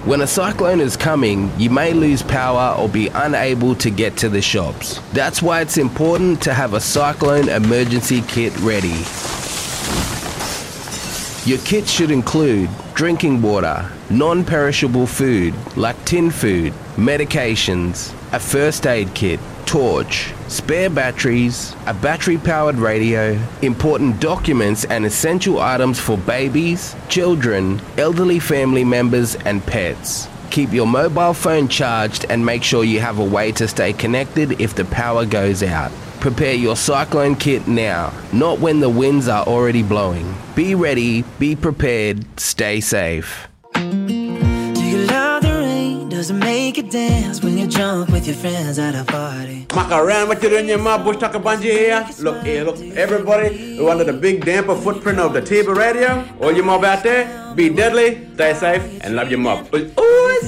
When a cyclone is coming, you may lose power or be unable to get to the shops. That's why it's important to have a cyclone emergency kit ready. Your kit should include drinking water, non-perishable food like tin food, medications, a first aid kit, torch, spare batteries, a battery-powered radio, important documents and essential items for babies, children, elderly family members and pets. Keep your mobile phone charged and make sure you have a way to stay connected if the power goes out. Prepare your cyclone kit now, not when the winds are already blowing. Be ready, be prepared, stay safe. Does it make you dance when you're drunk with your friends at a party? Macaran, what you doing, your mom? Bush Tucker Bungie here. Look, everybody. We're under the big damper footprint of the Tiba Radio. All your mob out there, be deadly, stay safe, and love your mob. Ooh.